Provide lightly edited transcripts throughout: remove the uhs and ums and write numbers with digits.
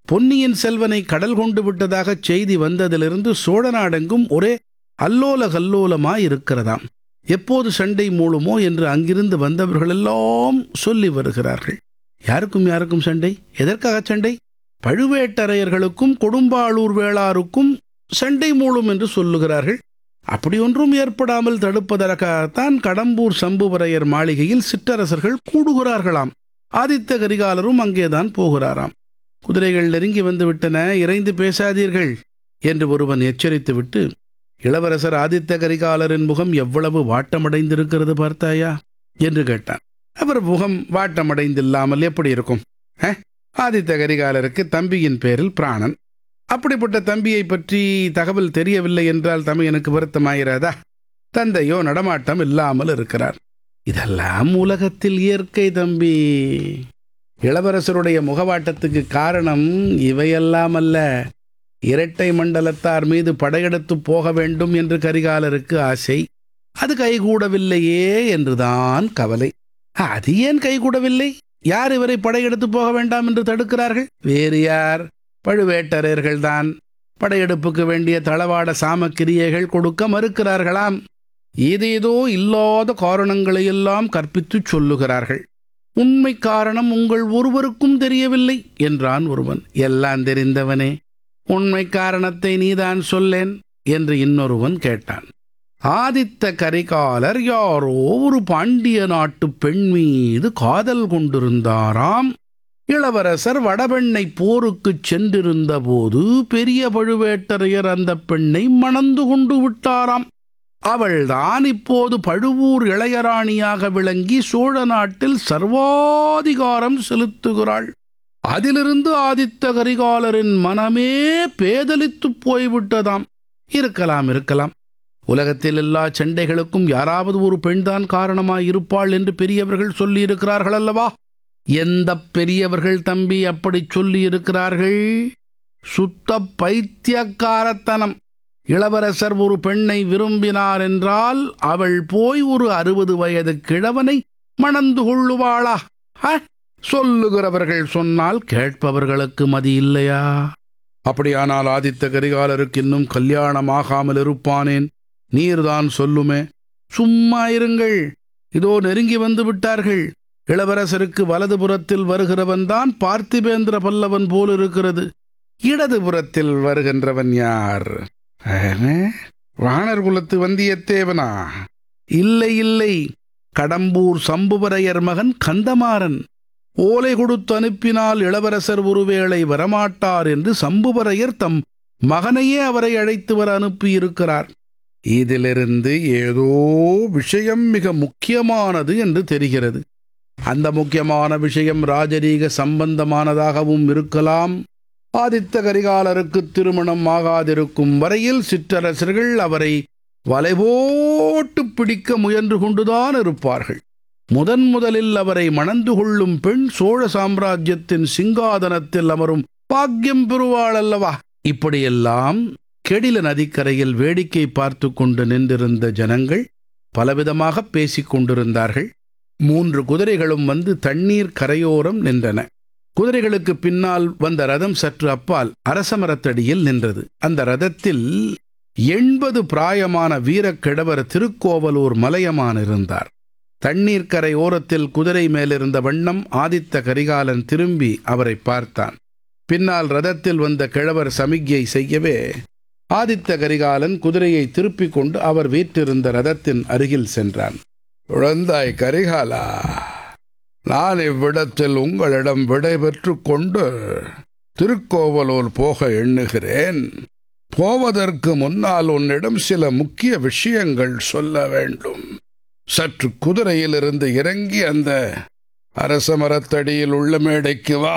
பொன்னியின் செல்வனை கடல் கொண்டு விட்டதாக செய்தி வந்ததிலிருந்து சோழ நாடெங்கும் ஒரே அல்லோல கல்லோலமாயிருக்கிறதாம். எப்போது சண்டை மூளுமோ என்று அங்கிருந்து வந்தவர்களெல்லாம் சொல்லி வருகிறார்கள். யாருக்கும் சண்டை? எதற்காக சண்டை? பழுவேட்டரையர்களுக்கும் கொடும்பாளூர் வேளாருக்கும் சண்டை மூளும் என்று சொல்லுகிறார்கள். அப்படியொன்றும் ஏற்படாமல் தடுப்பதற்காகத்தான் கடம்பூர் சம்புவரையர் மாளிகையில் சிற்றரசர்கள் கூடுகிறார்களாம். ஆதித்த கரிகாலரும் அங்கேதான் போகிறாராம். குதிரைகள் நெருங்கி வந்து விட்டன, இறைந்து பேசாதீர்கள் என்று ஒருவன் எச்சரித்துவிட்டு, இளவரசர் ஆதித்த கரிகாலரின் முகம் எவ்வளவு வாட்டமடைந்திருக்கிறது பார்த்தாயா என்று கேட்டான். அவர் முகம் வாட்டமடைந்தில்லாமல் எப்படி இருக்கும்? ஆதித்த கரிகாலருக்கு தம்பியின் பேரில் பிராணன். அப்படிப்பட்ட தம்பியை பற்றி தகவல் தெரியவில்லை என்றால் தமையனுக்கு வருத்தமாயிராதா? தந்தையோ நடமாட்டம் இல்லாமல் இருக்கிறார். இதெல்லாம் உலகத்தில் இயற்கை தம்பி. இளவரசருடைய முகவாட்டத்துக்கு காரணம் இவையெல்லாம் அல்ல. இரட்டை மண்டலத்தார் மீது படையெடுத்து போக வேண்டும் என்று கரிகாலருக்கு ஆசை. அது கைகூடவில்லையே என்றுதான் கவலை. அது ஏன் கைகூடவில்லை? யார் இவரை படையெடுத்து போக வேண்டாம் என்று தடுக்கிறார்கள்? வேறு யார்? பழுவேட்டரையர்கள்தான். படையெடுப்புக்கு வேண்டிய தளவாட சாமக்கிரியைகள் கொடுக்க மறுக்கிறார்களாம். ஏதேதோ இல்லாத காரணங்களையெல்லாம் கற்பித்து சொல்லுகிறார்கள். உண்மை காரணம் உங்கள் ஒருவருக்கும் தெரியவில்லை என்றான் ஒருவன். எல்லாம் தெரிந்தவனே, உண்மை காரணத்தை நீதான் சொல்லேன் என்று இன்னொருவன் கேட்டான். ஆதித்த கரிகாலர் யாரோ ஒரு பாண்டிய நாட்டு பெண் மீது காதல் கொண்டிருந்தாராம். இளவரசர் வடபெண்ணை போருக்குச் சென்றிருந்த போது பெரிய பழுவேட்டரையர் அந்த பெண்ணை மணந்து கொண்டு விட்டாராம். அவள்தான் இப்போது பழுவூர் இளையராணியாக விளங்கி சோழ நாட்டில் சர்வாதிகாரம் செலுத்துகிறாள். அதிலிருந்து ஆதித்த கரிகாலரின் மனமே பேதலித்து போய்விட்டதாம். இருக்கலாம். உலகத்தில் எல்லா சண்டைகளுக்கும் யாராவது ஒரு பெண்தான் காரணமாயிருப்பாள் என்று பெரியவர்கள் சொல்லியிருக்கிறார்கள் அல்லவா? எந்த பெரியவர்கள் தம்பி அப்படி சொல்லியிருக்கிறார்கள்? சுத்த பைத்தியக்காரத்தனம். இளவரசர் ஒரு பெண்ணை விரும்பினார் என்றால் அவள் போய் ஒரு 60 வயது கிழவனை மணந்து கொள்ளுவாளா? சொல்லுகிறவர்கள் சொன்னால் கேட்பவர்களுக்கு மதி இல்லையா? அப்படியானால் ஆதித்த கரிகாலருக்கு இன்னும் கல்யாணமாகாமல் இருப்பானேன்? நீர்தான் சொல்லுமே. சும்மா இருங்கள். இதோ நெருங்கி வந்து விட்டார்கள். இளவரசருக்கு வலதுபுறத்தில் வருகிறவன் தான் பார்த்திபேந்திர பல்லவன் போல் இருக்கிறது. இடதுபுறத்தில் வருகின்றவன் யார்? வாணர் குலத்து வந்தியத்தேவனா? இல்லை, கடம்பூர் சம்புவரையர் மகன் கந்தமாறன். ஓலை கொடுத்து அனுப்பினால் இளவரசர் ஒருவேளை வரமாட்டார் என்று சம்புவரையர் தம் மகனையே அவரை அழைத்து வர அனுப்பியிருக்கிறார். இதிலிருந்து ஏதோ விஷயம் மிக முக்கியமானது என்று தெரிகிறது. அந்த முக்கியமான விஷயம் ராஜரீக சம்பந்தமானதாகவும் இருக்கலாம். ஆதித்த கரிகாலருக்கு திருமணம் ஆகாதிருக்கும் வரையில் சிற்றரசர்கள் அவரை வலைபோட்டு பிடிக்க முயன்று கொண்டுதான் இருப்பார்கள். முதலில் அவரை மணந்து கொள்ளும் பெண் சோழ சாம்ராஜ்யத்தின் சிங்காதனத்தில் அமரும் பாக்கியம் பெறுவாள் அல்லவா? இப்படியெல்லாம் கெடில நதிக்கரையில் வேடிக்கை பார்த்து கொண்டு நின்றிருந்த ஜனங்கள் பலவிதமாக பேசிக் கொண்டிருந்தார்கள். 3 குதிரைகளும் வந்து தண்ணீர் கரையோரம் நின்றன. குதிரைகளுக்கு பின்னால் வந்த ரதம் சற்று அப்பால் அரசமரத்தடியில் நின்றது. அந்த ரதத்தில் 80 பிராயமான வீரக்கிழவர் திருக்கோவலூர் மலையமான் இருந்தார். தண்ணீர் கரை ஓரத்தில் குதிரை மேலிருந்த வண்ணம் ஆதித்த கரிகாலன் திரும்பி அவரை பார்த்தான். பின்னால் ரதத்தில் வந்த கிழவர் சமிக்ஞை செய்யவே ஆதித்த கரிகாலன் குதிரையை திருப்பிக் கொண்டு அவர் வீற்றிருந்த ரதத்தின் அருகில் சென்றான். குழந்தாய் கரிகாலா, நான் இவ்விடத்தில் உங்களிடம் விடைபெற்று கொண்டு திருக்கோவலூர் போக எண்ணுகிறேன். போவதற்கு முன்னால் உன்னிடம் சில முக்கிய விஷயங்கள் சொல்ல வேண்டும். சற்று குதிரையிலிருந்து இறங்கி அந்த அரசமரத்தடியில் உள்ள மேடைக்கு வா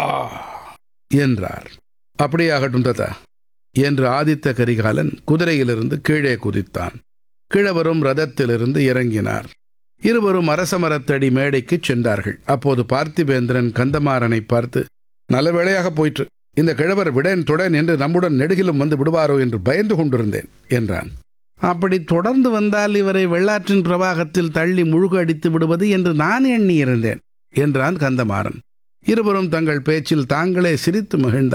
என்றார். அப்படியாகட்டும் தாத்தா என்று ஆதித்த கரிகாலன் குதிரையிலிருந்து கீழே குதித்தான். கிழவரும் ரதத்திலிருந்து இறங்கினார். இருவரும் அரசமரத்தடி மேடைக்கு சென்றார்கள். அப்போது பார்த்திபேந்திரன் கந்தமாறனை பார்த்து, நல்ல வேளையாக போயிற்று. இந்த கிழவர் விடேன் தொடேன் என்று நம்முடன் நெடுகிலும் வந்து விடுவாரோ என்று பயந்து கொண்டிருந்தேன் என்றான். அப்படி தொடர்ந்து வந்தால் இவரை வெள்ளாற்றின் பிரவாகத்தில் தள்ளி முழுக அடித்து விடுவது என்று நான் எண்ணியிருந்தேன் என்றான் கந்தமாறன். இருவரும் தங்கள் பேச்சில் தாங்களே சிரித்து மகிழ்ந்தார்.